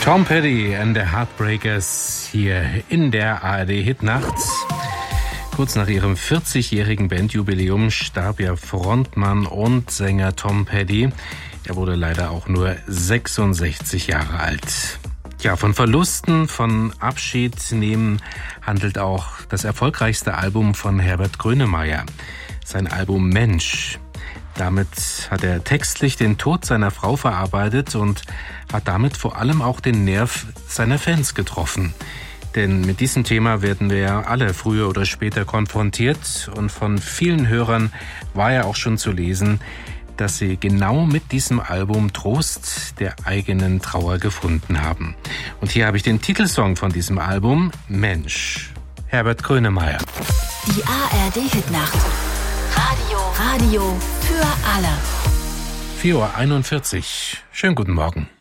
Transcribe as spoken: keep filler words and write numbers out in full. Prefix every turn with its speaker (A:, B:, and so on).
A: Tom Petty and the Heartbreakers hier in der A R D-Hitnacht. Kurz nach ihrem vierzigjährigen Bandjubiläum starb ja Frontmann und Sänger Tom Petty. Er wurde leider auch nur sechsundsechzig Jahre alt. Ja, von Verlusten, von Abschied nehmen handelt auch das erfolgreichste Album von Herbert Grönemeyer. Sein Album Mensch. Damit hat er textlich den Tod seiner Frau verarbeitet und hat damit vor allem auch den Nerv seiner Fans getroffen. Denn mit diesem Thema werden wir ja alle früher oder später konfrontiert. Und von vielen Hörern war ja auch schon zu lesen, dass sie genau mit diesem Album Trost der eigenen Trauer gefunden haben. Und hier habe ich den Titelsong von diesem Album, Mensch, Herbert Grönemeyer.
B: Die A R D-Hitnacht. Radio, Radio für alle.
A: vier Uhr einundvierzig. Schönen guten Morgen.